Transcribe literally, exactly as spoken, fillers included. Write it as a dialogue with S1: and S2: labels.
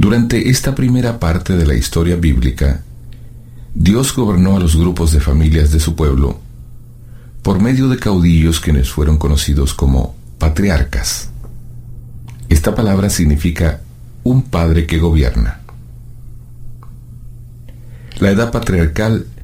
S1: Durante esta primera parte de la historia bíblica, Dios gobernó a los grupos de familias de su pueblo por medio de caudillos quienes fueron conocidos como patriarcas. Esta palabra significa un padre que gobierna. La edad patriarcal